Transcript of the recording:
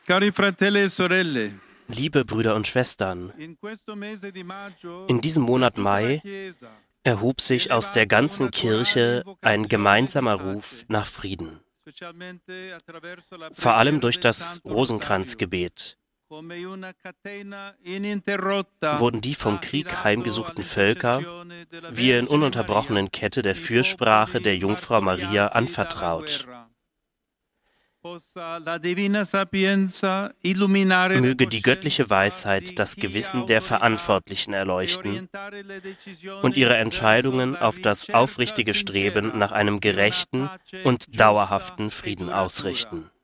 Cari fratelli e sorelle, Liebe Brüder und Schwestern, in questo mese di maggio in diesem Monat tutta la Mai Chiesa erhob sich aus der ganzen Kirche ein gemeinsamer Ruf nach Frieden, specialmente attraverso la vor allem preghiera durch del das Santo Rosario, Rosenkranzgebet come una catena ininterrotta wurden die vom ha Krieg girato heimgesuchten Völker all'intercessione della wie in Vergine Maria ununterbrochenen Kette der i Fürsprache der popoli Jungfrau Maria martoriati dalla anvertraut. guerra. Possa la divina sapienza illuminare la Möge die göttliche coscienza Weisheit di das chi ha Gewissen der autorità Verantwortlichen e erleuchten orientare le und decisioni ihre verso Entscheidungen la auf das ricerca aufrichtige Streben sincera nach einem di una gerechten pace und giusta dauerhaften e Frieden duratura. ausrichten.